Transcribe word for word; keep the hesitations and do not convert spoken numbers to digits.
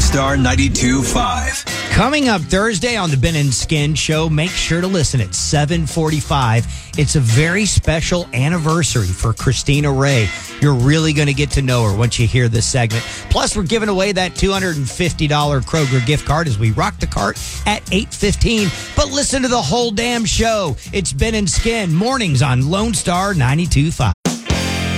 Star ninety-two point five. Coming up Thursday on the Ben and Skin Show, make sure to listen at seven forty-five. It's a very special anniversary for Christina Ray. You're really going to get to know her once you hear this segment. Plus, we're giving away that two hundred fifty dollars Kroger gift card as we rock the cart at eight fifteen. But listen to the whole damn show. It's Ben and Skin, mornings on Lone Star ninety-two point five.